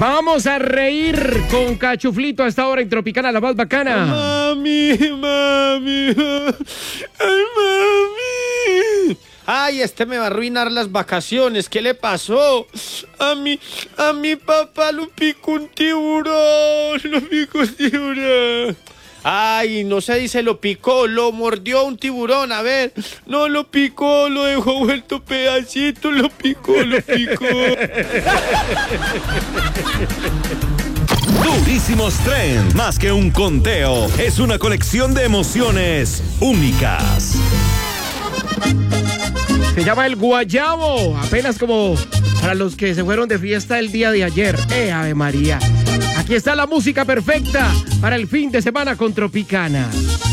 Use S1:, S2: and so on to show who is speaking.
S1: Vamos a reír con Cachuflito a esta hora en Tropicana, la más bacana.
S2: Mami. Ay, mami. Ay, este me va a arruinar las vacaciones. ¿Qué le pasó? A mi papá lo picó un tiburón. Ay, no se dice lo picó, lo mordió un tiburón. A ver, no lo picó, lo dejó vuelto pedacito, lo picó.
S3: Durísimos Trend, más que un conteo, es una colección de emociones únicas.
S1: Se llama El Guayabo, apenas como para los que se fueron de fiesta el día de ayer. Ave María. Aquí está la música perfecta para el fin de semana con Tropicana.